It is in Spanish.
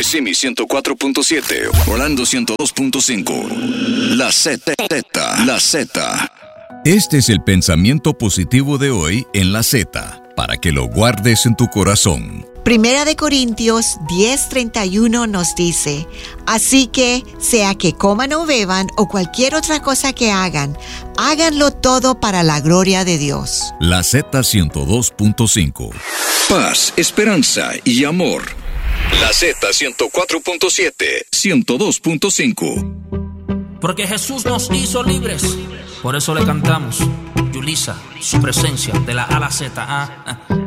Kissimmee 104.7, Orlando 102.5. La Z. La Z. Este es el pensamiento positivo de hoy en La Z, para que lo guardes en tu corazón. Primera de Corintios 10:31 nos dice: así que, sea que coman o beban o cualquier otra cosa que hagan, háganlo todo para la gloria de Dios. La Z 102.5. Paz, esperanza y amor. La Z 104.7, 102.5. Porque Jesús nos hizo libres, por eso le cantamos, Yulisa, su presencia de la A a la Z.